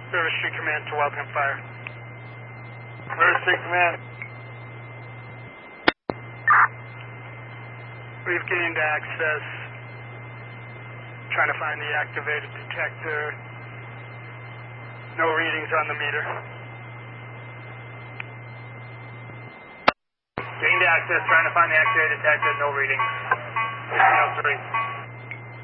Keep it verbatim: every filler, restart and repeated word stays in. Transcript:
River Street Command to welcome fire. River Street Command. We've gained access. Trying to find the activated detector. No readings on the meter. Gained access, trying to find the activated detector, no readings. fifteen oh three.